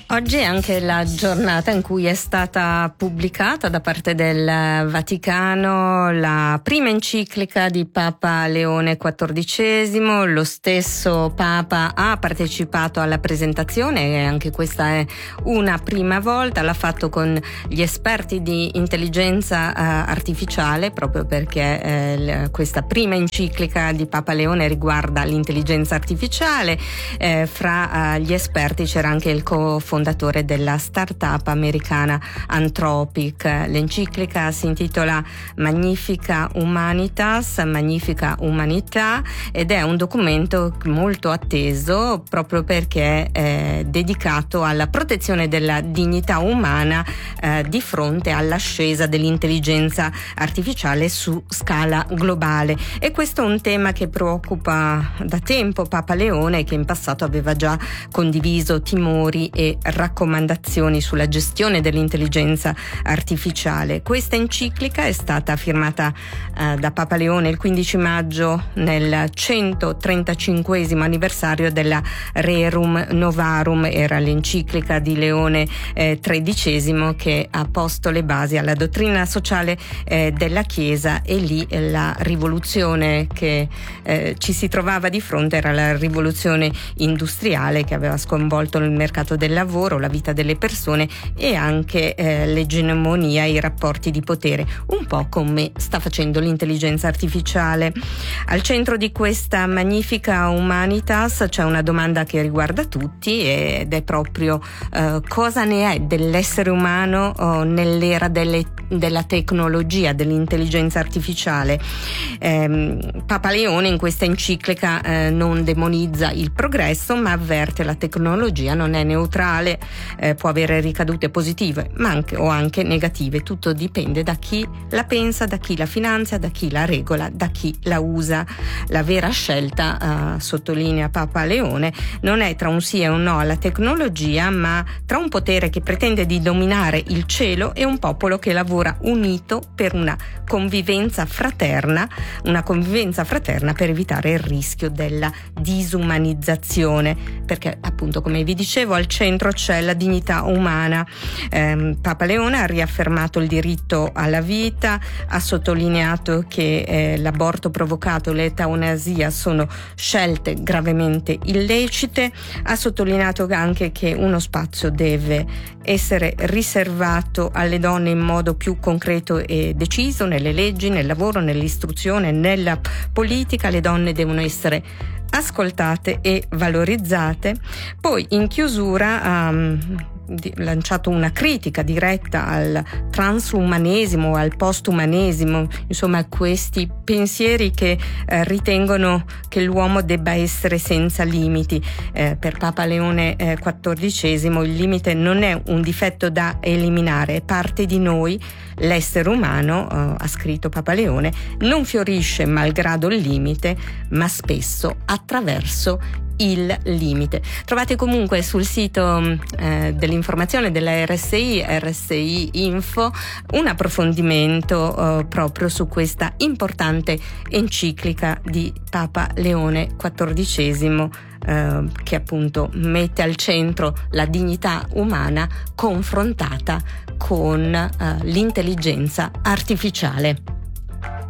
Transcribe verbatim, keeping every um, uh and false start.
Oggi è anche la giornata in cui è stata pubblicata da parte del Vaticano la prima enciclica di Papa Leone quattordicesimo. Lo stesso Papa ha partecipato alla presentazione e anche questa è una prima volta. L'ha fatto con gli esperti di intelligenza eh, artificiale, proprio perché eh, questa prima enciclica di Papa Leone riguarda l'intelligenza artificiale. Eh, fra eh, gli esperti c'era anche il co fondatore della startup americana Anthropic. L'enciclica si intitola Magnifica Humanitas, Magnifica Umanità, ed è un documento molto atteso proprio perché è dedicato alla protezione della dignità umana eh, di fronte all'ascesa dell'intelligenza artificiale su scala globale. E questo è un tema che preoccupa da tempo Papa Leone, che in passato aveva già condiviso timori e raccomandazioni sulla gestione dell'intelligenza artificiale. Questa enciclica è stata firmata eh, da Papa Leone il quindici maggio nel centotrentacinquesimo anniversario della Rerum Novarum. Era l'enciclica di Leone eh, tredicesimo che ha posto le basi alla dottrina sociale eh, della Chiesa, e lì eh, la rivoluzione che eh, ci si trovava di fronte era la rivoluzione industriale che aveva sconvolto il mercato del lavoro, la vita delle persone e anche eh, l'egemonia e i rapporti di potere, un po' come sta facendo l'intelligenza artificiale. Al centro di questa Magnifica Humanitas c'è una domanda che riguarda tutti, ed è proprio eh, cosa ne è dell'essere umano oh, nell'era delle, della tecnologia, dell'intelligenza artificiale. Eh, Papa Leone in questa enciclica eh, non demonizza il progresso, ma avverte la tecnologia non è neutrale, eh, può avere ricadute positive ma anche, o anche negative. Tutto dipende da chi la pensa, da chi la finanzia, da chi la regola, da chi la usa. La vera scelta, eh, sottolinea Papa Leone, non è tra un sì e un no alla tecnologia, ma tra un potere che pretende di dominare il cielo e un popolo che lavora unito per una convivenza fraterna, una convivenza fraterna per evitare il rischio della disumanizzazione, perché appunto, come vi dicevo, al centro c'è la dignità umana. Eh, Papa Leone ha riaffermato il diritto alla vita, ha sottolineato che eh, l'aborto provocato e l'eutanasia sono scelte gravemente illecite, ha sottolineato anche che uno spazio deve essere riservato alle donne in modo più concreto e deciso, nelle leggi, nel lavoro, nell'istruzione, nella politica. Le donne devono essere ascoltate e valorizzate. Poi in chiusura ha um, lanciato una critica diretta al transumanesimo, al postumanesimo, insomma a questi pensieri che eh, ritengono che l'uomo debba essere senza limiti. Eh, per Papa Leone eh, quattordicesimo il limite non è un difetto da eliminare, è parte di noi. L'essere umano, eh, ha scritto Papa Leone, non fiorisce malgrado il limite, ma spesso attraverso il limite. Trovate comunque sul sito eh, dell'informazione della R S I, R S I Info, un approfondimento eh, proprio su questa importante enciclica di Papa Leone quattordicesimo, eh, che appunto mette al centro la dignità umana confrontata con eh, l'intelligenza artificiale.